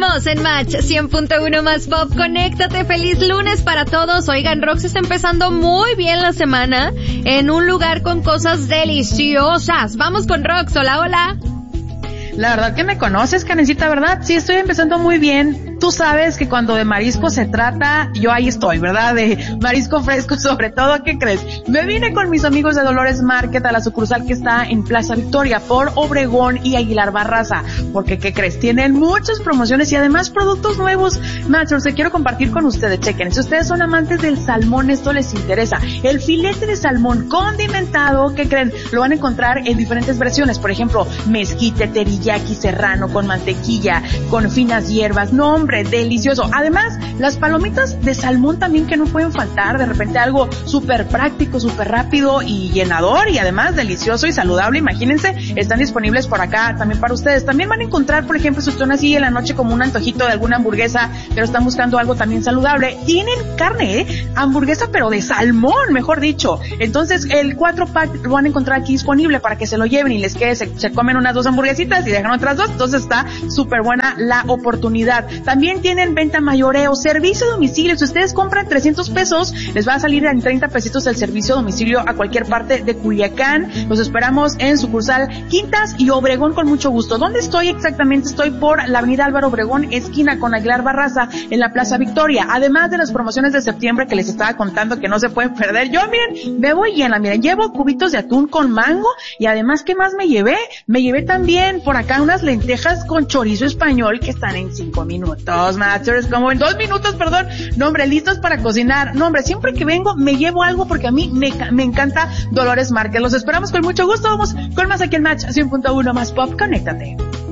Seguimos en Match 100.1 más Pop. Conéctate, feliz lunes para todos. Oigan, Rox está empezando muy bien la semana en un lugar con cosas deliciosas. Vamos con Rox. Hola, hola. La verdad que me conoces, Karencita, ¿verdad? Sí, estoy empezando muy bien. Tú sabes que cuando de marisco se trata, yo ahí estoy, ¿verdad? De marisco fresco sobre todo, ¿qué crees? Me vine con mis amigos de Dolores Market a la sucursal que está en Plaza Victoria por Obregón y Aguilar Barraza, porque ¿qué crees? Tienen muchas promociones y además productos nuevos. Masters, que quiero compartir con ustedes. Chequen, si ustedes son amantes del salmón, esto les interesa. El filete de salmón condimentado, ¿qué creen? Lo van a encontrar en diferentes versiones, por ejemplo, mezquite, teriyaki, serrano, con mantequilla, con finas hierbas. No, hombre, delicioso. Además, las palomitas de salmón también que no pueden faltar, de repente algo súper práctico, súper rápido y llenador y además delicioso y saludable, imagínense, están disponibles por acá también para ustedes. También van a encontrar, por ejemplo, si están así en la noche como un antojito de alguna hamburguesa, pero están buscando algo también saludable, tienen carne, hamburguesa pero de salmón, mejor dicho. Entonces, el 4-pack lo van a encontrar aquí disponible para que se lo lleven y les quede, se comen unas 2 hamburguesitas y dejan otras 2, entonces está súper buena la oportunidad. También tienen venta mayoreo, servicio a domicilio. Si ustedes compran 300 pesos, les va a salir en 30 pesitos el servicio a domicilio a cualquier parte de Culiacán. Los esperamos en sucursal Quintas y Obregón con mucho gusto. ¿Dónde estoy exactamente? Estoy por la avenida Álvaro Obregón, esquina con Aguilar Barraza, en la Plaza Victoria. Además de las promociones de septiembre que les estaba contando que no se pueden perder. Yo, miren, me voy llena, miren, llevo cubitos de atún con mango y además, ¿qué más me llevé? Me llevé también por acá unas lentejas con chorizo español que están en 5 minutos. Masters, como en 2 minutos, perdón. No, hombre, listos para cocinar. No, hombre, siempre que vengo me llevo algo porque a mí me encanta Dolores Market. Los esperamos con mucho gusto. Vamos con más aquí en Match 100.1 más Pop. Conéctate.